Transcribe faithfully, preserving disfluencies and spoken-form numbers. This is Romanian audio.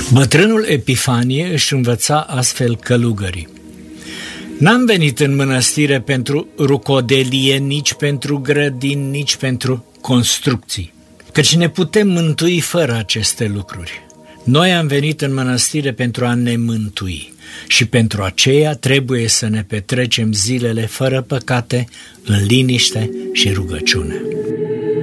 Bătrânul Epifanie își învăța astfel călugării: n-am venit în mănăstire pentru rucodelie, nici pentru grădini, nici pentru construcții, căci ne putem mântui fără aceste lucruri. Noi am venit în mănăstire pentru a ne mântui și pentru aceea trebuie să ne petrecem zilele fără păcate, în liniște și rugăciune.